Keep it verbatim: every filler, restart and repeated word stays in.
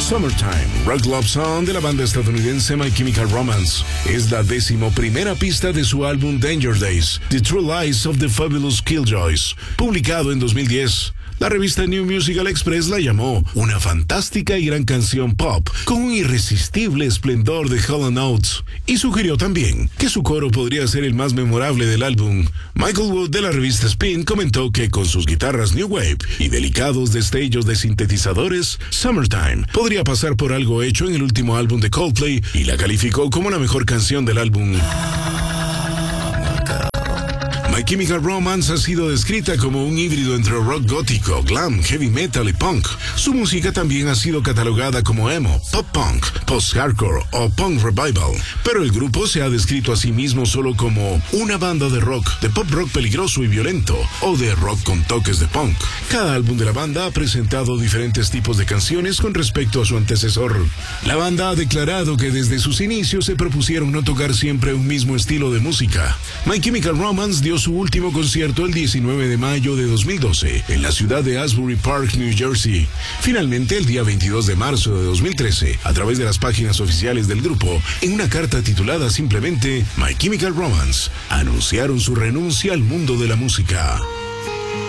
Summertime, Rock Love Song de la banda estadounidense My Chemical Romance. Es la decimoprimera pista de su álbum Danger Days, The True Lies of the Fabulous Killjoys, publicado en dos mil diez. La revista New Musical Express la llamó una fantástica y gran canción pop con un irresistible esplendor de Hall and Oates y sugirió también que su coro podría ser el más memorable del álbum. Michael Wood de la revista Spin comentó que con sus guitarras New Wave y delicados destellos de sintetizadores, Summertime podría pasar por algo hecho en el último álbum de Coldplay y la calificó como la mejor canción del álbum. My Chemical Romance ha sido descrita como un híbrido entre rock gótico, glam, heavy metal y punk. Su música también ha sido catalogada como emo, pop punk, post-hardcore o punk revival. Pero el grupo se ha descrito a sí mismo solo como una banda de rock, de pop rock peligroso y violento, o de rock con toques de punk. Cada álbum de la banda ha presentado diferentes tipos de canciones con respecto a su antecesor. La banda ha declarado que desde sus inicios se propusieron no tocar siempre un mismo estilo de música. My Chemical Romance dio su último concierto el diecinueve de mayo de dos mil doce en la ciudad de Asbury Park, New Jersey. Finalmente, el día veintidós de marzo de dos mil trece, a través de las páginas oficiales del grupo, en una carta titulada simplemente My Chemical Romance, anunciaron su renuncia al mundo de la música.